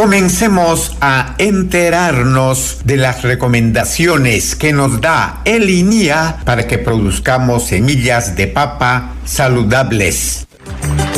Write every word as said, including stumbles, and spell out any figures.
Comencemos a enterarnos de las recomendaciones que nos da el I N I A para que produzcamos semillas de papa saludables.